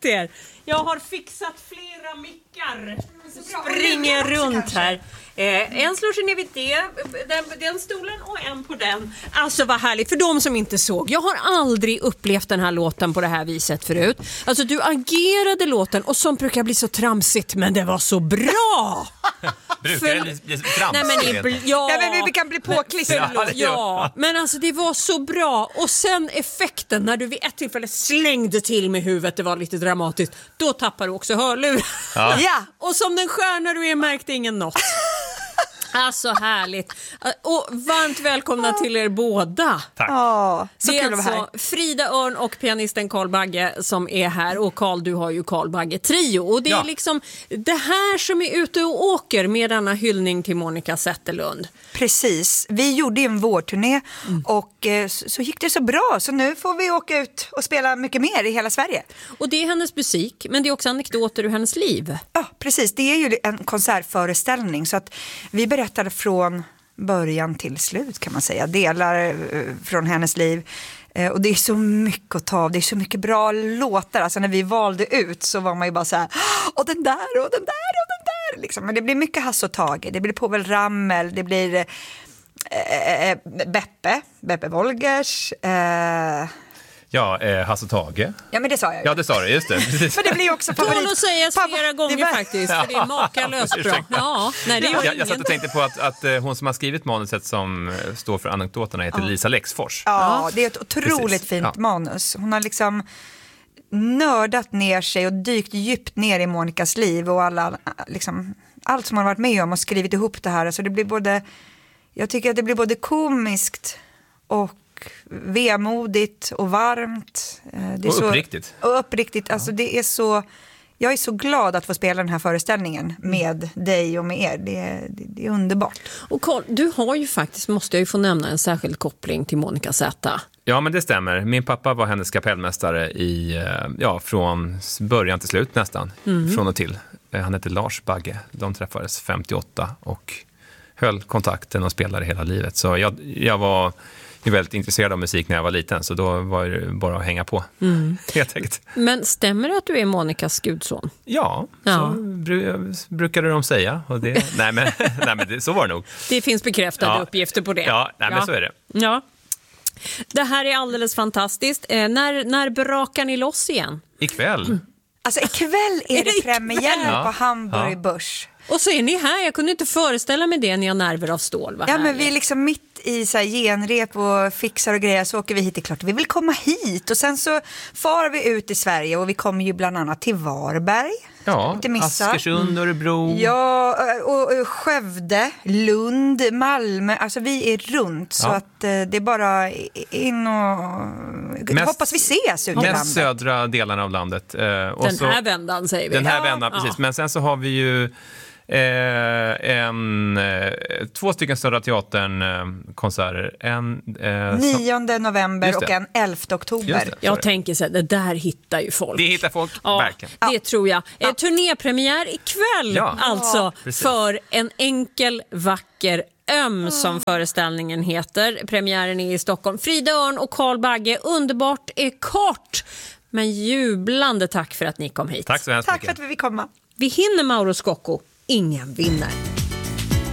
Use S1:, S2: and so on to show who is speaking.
S1: ser. Jag har fixat flera mickar. Springer runt här. En slår sig ner vid den stolen och en på den. Alltså vad härligt, för de som inte såg. Jag har aldrig upplevt den här låten på det här viset förut. Alltså du agerade låten och som brukar bli så tramsigt, men det var så bra.
S2: Brukar det bli tramsigt?
S1: Nej, men
S3: vi kan bli påklistrade.
S1: Ja, men alltså det var så bra. Och sen effekten när du vid ett tillfälle slängde till med huvudet, det var lite dramatiskt. Då tappar du också hörlur. Ja. Och som den stjärna du är märkte ingen något. Alltså härligt. Och varmt välkomna till er båda.
S2: Tack.
S3: Så
S1: det
S3: kul
S1: är
S3: att vara här.
S1: alltså Frida Örn och pianisten Carl Bagge som är här. Och Carl, du har ju Carl Bagge Trio. Och det är liksom det här som är ute och åker med denna hyllning till Monica Zetterlund.
S3: Precis. Vi gjorde en vårturné och så gick det så bra. Så nu får vi åka ut och spela mycket mer i hela Sverige.
S1: Och det är hennes musik, men det är också anekdoter ur hennes liv.
S3: Ja, precis. Det är ju en konsertföreställning så att vi berättade från början till slut kan man säga. Delar från hennes liv. Och det är så mycket att ta av. Det är så mycket bra låtar. Alltså när vi valde ut så var man ju bara så här, och den där och den där och den där. Liksom. Men det blir mycket Hasse och Tage. Det blir Povel Ramel. Det blir Beppe Wolgers.
S2: Hasse och Tage.
S3: Ja, men det sa jag ju.
S2: Ja, det sa du, just det. Precis.
S3: Men det blir också favorit.
S1: Tål att sägas flera gånger faktiskt, för det är makalöst bra. Ja, nej, det gör
S2: jag satt och tänkte på att hon som har skrivit manuset som står för anekdoterna heter Lisa Lexfors.
S3: Ja, det är ett otroligt fint manus. Hon har liksom nördat ner sig och dykt djupt ner i Monikas liv och allt som hon har varit med om och skrivit ihop det här. Så det blir jag tycker att det blir både komiskt och vemodigt och varmt. Det är
S2: uppriktigt.
S3: Och uppriktigt. Alltså det är så... Jag är så glad att få spela den här föreställningen med dig och med er. Det är underbart.
S1: Och Carl, du har ju faktiskt, måste jag ju få nämna, en särskild koppling till Monica Z.
S2: Ja, men det stämmer. Min pappa var hennes kapellmästare från början till slut nästan. Från och till. Han hette Lars Bagge. De träffades 58 och höll kontakten och spelade hela livet. Så jag var väldigt intresserad av musik när jag var liten, så då var det bara att hänga på. Helt enkelt.
S1: Men stämmer det att du är Monicas gudson?
S2: Ja. Så brukade de säga. Och nej, men så var det nog.
S1: Det finns bekräftade uppgifter på det.
S2: Ja, men så är det.
S1: Ja. Det här är alldeles fantastiskt. När brakar ni loss igen?
S2: Ikväll.
S3: Alltså ikväll är det premiär på Hamburg Börs.
S1: Och så är ni här, jag kunde inte föreställa mig det, ni har nerver av stål.
S3: Ja, men vi är liksom mitt i så här genrep och fixar och grejer, så åker vi hit, det är klart vi vill komma hit. Och sen så far vi ut i Sverige och vi kommer ju bland annat till Varberg.
S2: Ja, Askersund, Örebro.
S3: Ja, och Skövde, Lund, Malmö. Alltså vi är runt så att det är bara in och... hoppas vi ses ut i landet.
S2: Mest södra delarna av landet. Och
S1: den här vändan säger vi.
S2: Den här vändan, precis. Men sen så har vi ju 2 stycken Södra Teatern-konserter.
S3: 9 november och en 11 oktober.
S1: Jag tänker så här, det där hittar ju folk.
S2: Det hittar folk, verkligen.
S1: Det tror jag. Turnépremiär ikväll alltså för En enkel, vacker som föreställningen heter. Premiären är i Stockholm. Frida Örn och Carl Bagge, underbart är kort. Men jublande tack för att ni kom hit.
S2: Tack så hemskt mycket.
S3: Tack för att vi fick komma.
S1: Vi hinner Mauro Scocco. Ingen vinner.